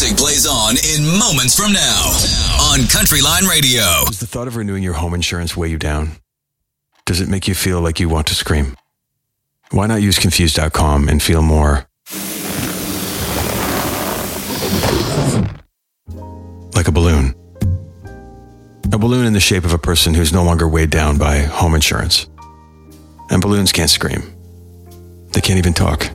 music plays on in moments from now on Country Line Radio. Does the thought of renewing your home insurance weigh you down? Does it make you feel like you want to scream? Why not use Confused.com and feel more like a balloon? A balloon in the shape of a person who's no longer weighed down by home insurance. And balloons can't scream. They can't even talk.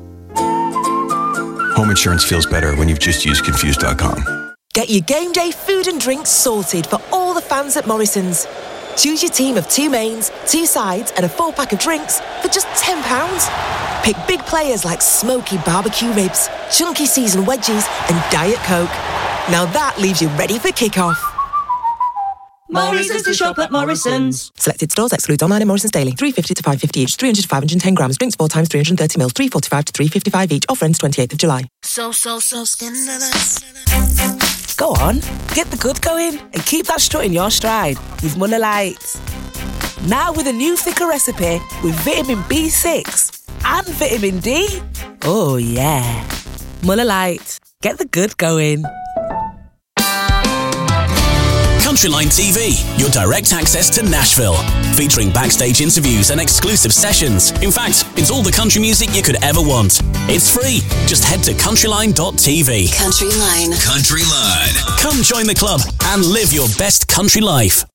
Home insurance feels better when you've just used Confused.com. Get your game day food and drinks sorted for all the fans at Morrison's. Choose your team of 2 mains, 2 sides and a 4-pack of drinks for just £10. Pick big players like smoky barbecue ribs, chunky seasoned wedges and Diet Coke. Now that leaves you ready for kick-off. Morrison's to shop at Morrison's. Selected stores excludes online and Morrison's daily. 350 to 550 each, 300 to 510 grams. Drinks 4 times 330 mils, 345 to 355 each. Offer ends 28th of July. So scandalous. Go on, get the good going and keep that strut in your stride with Muller Lite. Now with a new thicker recipe with vitamin B6 and vitamin D. Oh yeah. Muller Lite. Get the good going. Countryline TV, your direct access to Nashville. Featuring backstage interviews and exclusive sessions. In fact, it's all the country music you could ever want. It's free. Just head to countryline.tv. Countryline. Come join the club and live your best country life.